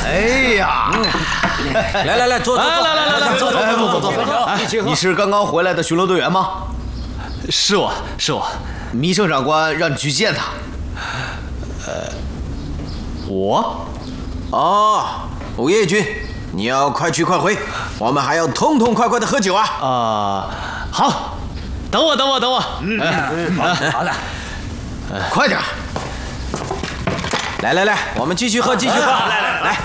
哎呀， 来，坐， 坐。你是刚刚回来的巡逻队员吗？ 是我。 弥生长官让你去见他。 我？ 哦，吴业军，你要快去快回，我们还要痛痛快快的喝酒啊！ 好，等我。 好的，快点。 来，我们继续喝，来。